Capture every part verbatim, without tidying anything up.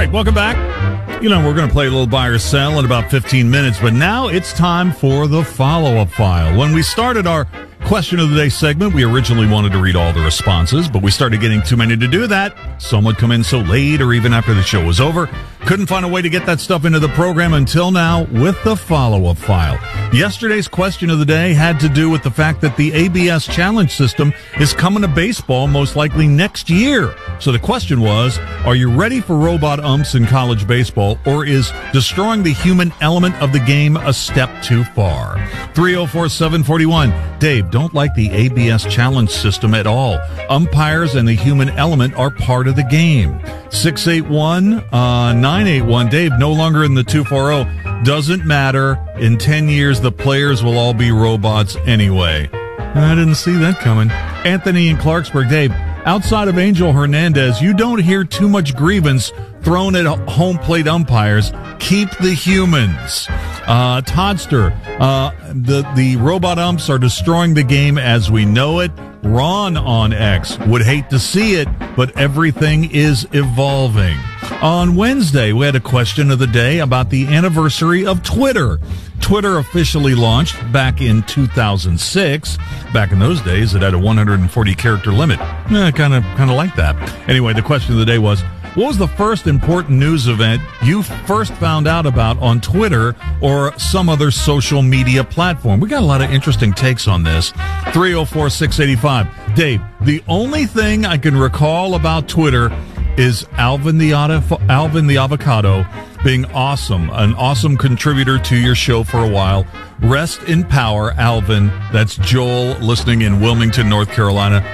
right, welcome back. You know, we're going to play a little buy or sell in about fifteen minutes, but now it's time for the follow-up file. When we started our question of the day segment, we originally wanted to read all the responses, but we started getting too many to do that. Some would come in so late or even after the show was over. Couldn't find a way to get that stuff into the program until now with the follow-up file. Yesterday's question of the day had to do with the fact that the A B S challenge system is coming to baseball most likely next year. So the question was, are you ready for robot umps in college baseball, or is destroying the human element of the game a step too far? three oh four, seven four one. Dave, don't like the A B S challenge system at all. Umpires and the human element are part of the game. six eight one, nine eight one. Dave, no longer in the two forty. Doesn't matter. In ten years, the players will all be robots anyway. I didn't see that coming. Anthony in Clarksburg. Dave, outside of Angel Hernandez, you don't hear too much grievance thrown at home plate umpires. Keep the humans. Uh, Toddster, uh, the, the robot umps are destroying the game as we know it. Ron on X would hate to see it, but everything is evolving. On Wednesday, we had a question of the day about the anniversary of Twitter. Twitter officially launched back in two thousand six. Back in those days, it had a one hundred forty character limit. Eh, kind of, kind of like that. Anyway, the question of the day was, what was the first important news event you first found out about on Twitter or some other social media platform? We got a lot of interesting takes on this. three oh four, six eight five. Dave, the only thing I can recall about Twitter is Alvin the, Alvin the Avocado being awesome, an awesome contributor to your show for a while. Rest in power, Alvin. That's Joel listening in Wilmington, North Carolina.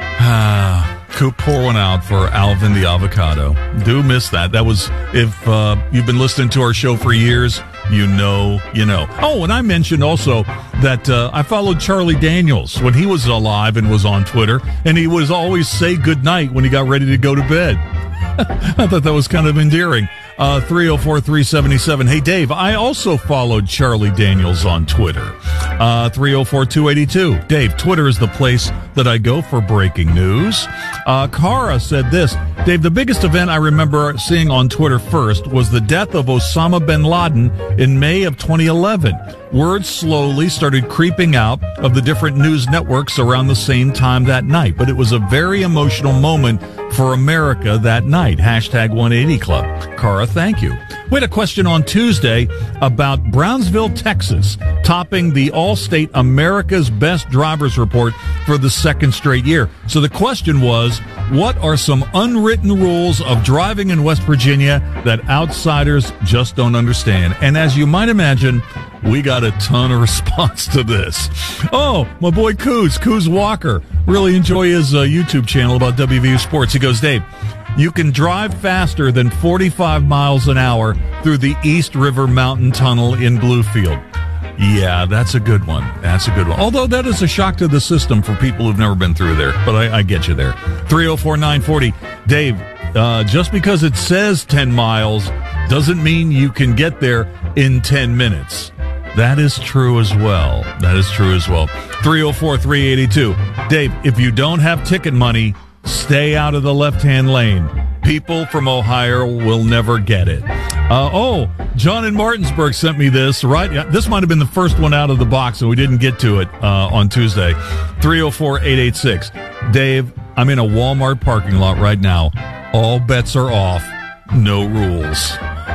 Ah. Could pour one out for Alvin the Avocado. Do miss that. That was, if uh, you've been listening to our show for years, you know, you know. Oh, and I mentioned also that uh, I followed Charlie Daniels when he was alive and was on Twitter, and he would always say goodnight when he got ready to go to bed. I thought that was kind of endearing. Uh, three oh four, three seven seven. Hey, Dave, I also followed Charlie Daniels on Twitter. Uh, three oh four, two eight two. Dave, Twitter is the place that I go for breaking news. Uh, Kara said this. Dave, the biggest event I remember seeing on Twitter first was the death of Osama bin Laden in May of twenty eleven. Words slowly started creeping out of the different news networks around the same time that night, but it was a very emotional moment for America that night. Hashtag one eighty Club. Kara, thank you. We had a question on Tuesday about Brownsville, Texas, topping the Allstate America's Best Drivers Report for the second straight year. So the question was, what are some unwritten rules of driving in West Virginia that outsiders just don't understand? And as you might imagine, we got a ton of response to this. Oh, my boy Coos, Coos Walker. Really enjoy his uh, YouTube channel about W V U Sports. He goes, Dave, you can drive faster than forty-five miles an hour through the East River Mountain Tunnel in Bluefield. Yeah, that's a good one. That's a good one. Although that is a shock to the system for people who've never been through there. But I, I get you there. three oh four, nine forty. Dave, uh, just because it says ten miles doesn't mean you can get there in ten minutes. That is true as well. That is true as well. three oh four, three eight two. Dave, if you don't have ticket money, stay out of the left-hand lane. People from Ohio will never get it. Uh, oh, John in Martinsburg sent me this, right? This might have been the first one out of the box, and we didn't get to it uh, on Tuesday. three oh four, eight eight six. Dave, I'm in a Walmart parking lot right now. All bets are off. No rules.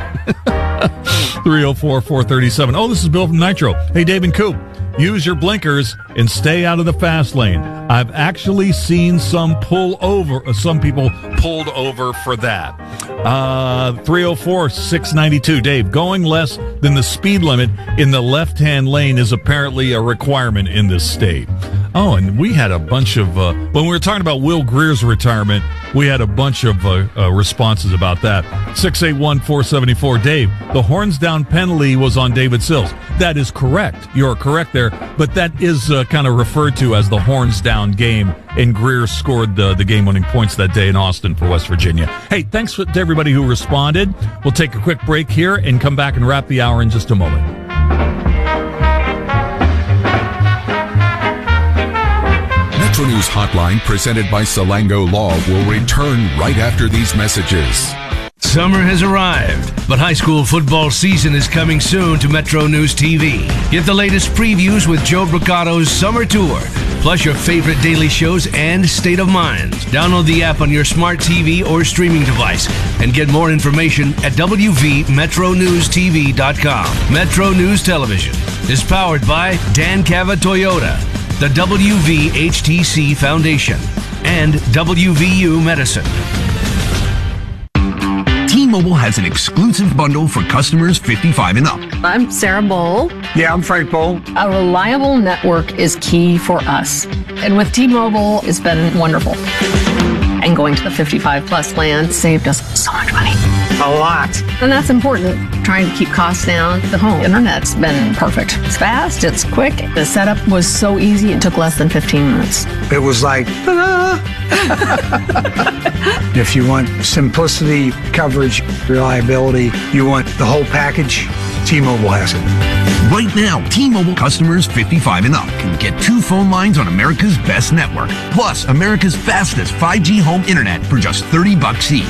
three oh four, four three seven. Oh, this is Bill from Nitro. Hey, Dave and Coop, use your blinkers and stay out of the fast lane. I've actually seen some pull over, uh, some people pulled over for that. Uh, three oh four, six nine two. Dave, going less than the speed limit in the left-hand lane is apparently a requirement in this state. Oh, and we had a bunch of, uh, when we were talking about Will Greer's retirement, we had a bunch of uh, uh, responses about that. six eight one, four seven four. Dave, the horns down penalty was on David Sills. That is correct. You're correct there. But that is uh, kind of referred to as the horns down game. And Greer scored the, the game-winning points that day in Austin for West Virginia. Hey, thanks to everybody who responded. We'll take a quick break here and come back and wrap the hour in just a moment. Metro News Hotline, presented by Salango Law, will return right after these messages. Summer has arrived, but high school football season is coming soon to Metro News T V. Get the latest previews with Joe Bricato's Summer Tour, plus your favorite daily shows and State of Mind. Download the app on your smart T V or streaming device and get more information at w v metro news t v dot com. Metro News Television is powered by Dan Cava Toyota, the W V H T C Foundation, and W V U Medicine. T-Mobile has an exclusive bundle for customers fifty-five and up. I'm Sarah Bowl. Yeah, I'm Frank Bowl. A reliable network is key for us. And with T-Mobile, it's been wonderful. And going to the fifty-five plus plan saved us so much money. A lot. And that's important. Trying to keep costs down. The home internet's been perfect. It's fast, it's quick. The setup was so easy, it took less than fifteen minutes. It was like, ta-da! If you want simplicity, coverage, reliability, you want the whole package, T-Mobile has it. Right now, T-Mobile customers fifty-five and up can get two phone lines on America's best network, plus America's fastest five G home internet for just thirty bucks each.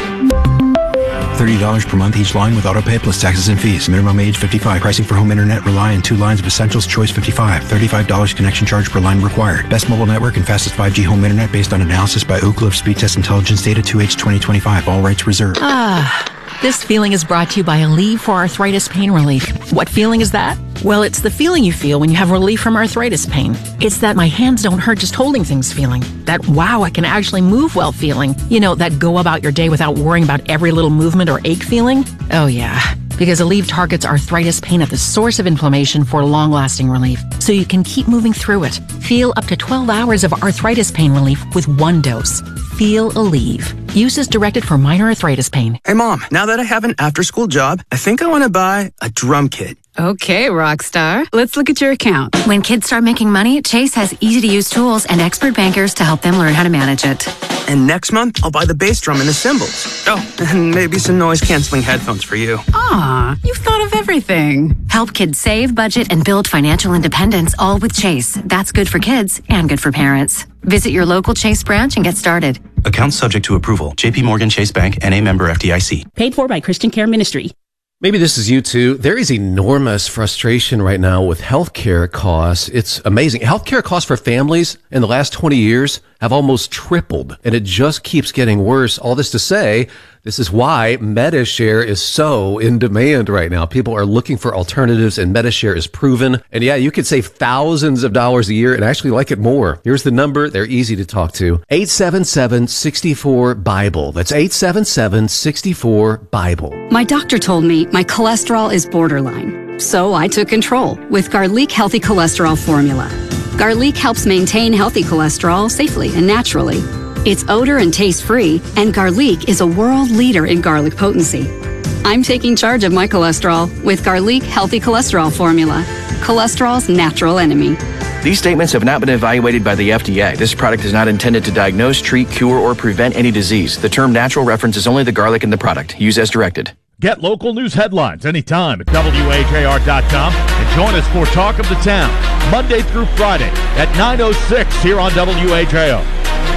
thirty dollars per month each line with autopay plus taxes and fees. Minimum age fifty-five. Pricing for home internet rely on two lines of Essentials Choice fifty-five. thirty-five dollars connection charge per line required. Best mobile network and fastest five G home internet based on analysis by Oak Cliff Speed Test Intelligence Data two H twenty twenty-five. All rights reserved. Ah, this feeling is brought to you by Aleve for Arthritis Pain Relief. What feeling is that? Well, it's the feeling you feel when you have relief from arthritis pain. It's that my hands don't hurt just holding things feeling. That, wow, I can actually move well feeling. You know, that go about your day without worrying about every little movement or ache feeling. Oh, yeah. Because Aleve targets arthritis pain at the source of inflammation for long-lasting relief, so you can keep moving through it. Feel up to twelve hours of arthritis pain relief with one dose. Feel Aleve. Use is directed for minor arthritis pain. Hey, Mom, now that I have an after-school job, I think I want to buy a drum kit. Okay, Rockstar. Let's look at your account. When kids start making money, Chase has easy-to-use tools and expert bankers to help them learn how to manage it. And next month, I'll buy the bass drum and the cymbals. Oh, and maybe some noise-canceling headphones for you. Aw, you've thought of everything. Help kids save, budget, and build financial independence, all with Chase. That's good for kids and good for parents. Visit your local Chase branch and get started. Account subject to approval. J P Morgan Chase Bank, N A member F D I C. Paid for by Christian Care Ministry. Maybe this is you too. There is enormous frustration right now with healthcare costs. It's amazing. Healthcare costs for families in the last twenty years have almost tripled, and it just keeps getting worse. All this to say, this is why Medi-Share is so in demand right now. People are looking for alternatives, and Medi-Share is proven. And yeah, you could save thousands of dollars a year and actually like it more. Here's the number. They're easy to talk to. eight seven seven, six four, BIBLE. That's eight seven seven, six four, BIBLE. My doctor told me my cholesterol is borderline. So I took control with Garlic Healthy Cholesterol Formula. Garlic helps maintain healthy cholesterol safely and naturally. It's odor and taste free, and Garlic is a world leader in garlic potency. I'm taking charge of my cholesterol with Garlic Healthy Cholesterol Formula, cholesterol's natural enemy. These statements have not been evaluated by the F D A. This product is not intended to diagnose, treat, cure, or prevent any disease. The term natural references only the garlic in the product. Use as directed. Get local news headlines anytime at W A J R dot com and join us for Talk of the Town, Monday through Friday at nine oh six here on W A J O.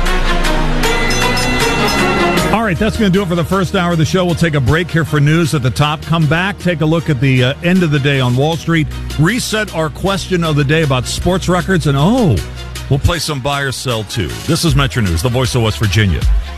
All right, that's going to do it for the first hour of the show. We'll take a break here for news at the top. Come back, take a look at the uh, end of the day on Wall Street. Reset our question of the day about sports records. And, oh, we'll play some buy or sell, too. This is Metro News, the voice of West Virginia.